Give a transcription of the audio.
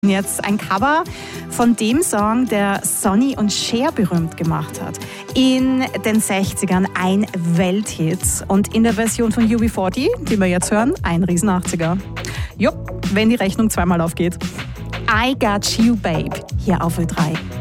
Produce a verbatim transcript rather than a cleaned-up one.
Jetzt ein Cover von dem Song, der Sonny und Cher berühmt gemacht hat. In den sechzigern ein Welthit und in der Version von U B vierzig, die wir jetzt hören, ein riesen achtziger. Jupp, wenn die Rechnung zweimal aufgeht. I Got You Babe, hier auf Ö drei.